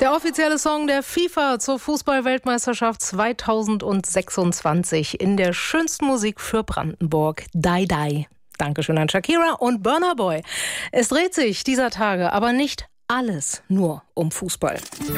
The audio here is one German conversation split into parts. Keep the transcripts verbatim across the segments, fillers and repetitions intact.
Der offizielle Song der FIFA zur Fußball-Weltmeisterschaft zweitausendsechsundzwanzig in der schönsten Musik für Brandenburg, Die Die. Dankeschön an Shakira und Burna Boy. Es dreht sich dieser Tage aber nicht alles nur um Fußball.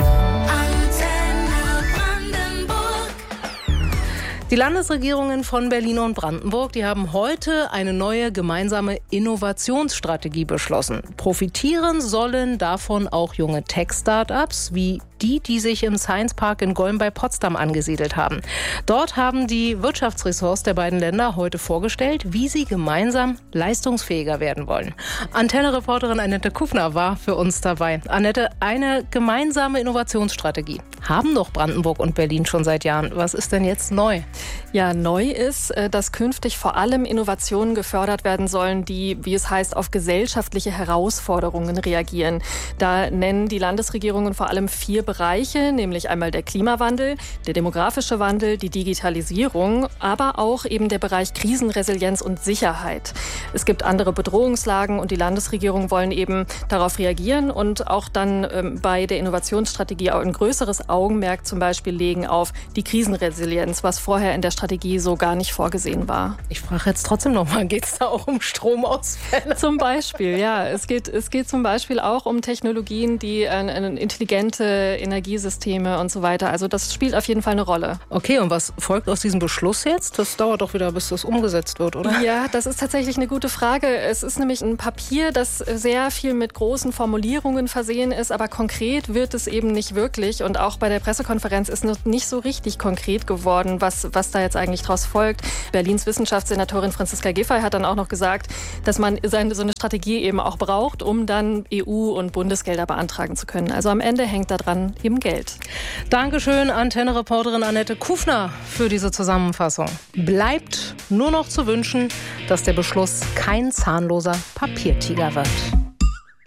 Die Landesregierungen von Berlin und Brandenburg, die haben heute eine neue gemeinsame Innovationsstrategie beschlossen. Profitieren sollen davon auch junge Tech-Startups wie die, die sich im Science Park in Golm bei Potsdam angesiedelt haben. Dort haben die Wirtschaftsressorts der beiden Länder heute vorgestellt, wie sie gemeinsam leistungsfähiger werden wollen. Antenne-Reporterin Annette Kufner war für uns dabei. Annette, eine gemeinsame Innovationsstrategie haben doch Brandenburg und Berlin schon seit Jahren. Was ist denn jetzt neu? Ja, neu ist, dass künftig vor allem Innovationen gefördert werden sollen, die, wie es heißt, auf gesellschaftliche Herausforderungen reagieren. Da nennen die Landesregierungen vor allem vier Bereiche, nämlich einmal der Klimawandel, der demografische Wandel, die Digitalisierung, aber auch eben der Bereich Krisenresilienz und Sicherheit. Es gibt andere Bedrohungslagen und die Landesregierungen wollen eben darauf reagieren und auch dann ähm, bei der Innovationsstrategie auch ein größeres Augenmerk zum Beispiel legen auf die Krisenresilienz, was vorher in der Strategie so gar nicht vorgesehen war. Ich frage jetzt trotzdem nochmal, geht es da auch um Stromausfälle? Zum Beispiel, ja. Es geht, es geht zum Beispiel auch um Technologien, die äh, intelligente Energiesysteme und so weiter. Also das spielt auf jeden Fall eine Rolle. Okay, und was folgt aus diesem Beschluss jetzt? Das dauert doch wieder, bis das umgesetzt wird, oder? Ja, das ist tatsächlich eine gute Frage. Es ist nämlich ein Papier, das sehr viel mit großen Formulierungen versehen ist, aber konkret wird es eben nicht wirklich. Und auch bei der Pressekonferenz ist noch nicht so richtig konkret geworden, was, was da jetzt eigentlich draus folgt. Berlins Wissenschaftssenatorin Franziska Giffey hat dann auch noch gesagt, dass man seine, so eine Strategie eben auch braucht, um dann E U- und Bundesgelder beantragen zu können. Also am Ende hängt da dran eben Geld. Dankeschön, Antenne-Reporterin Annette Kufner, für diese Zusammenfassung. Bleibt nur noch zu wünschen, dass der Beschluss kein zahnloser Papiertiger wird.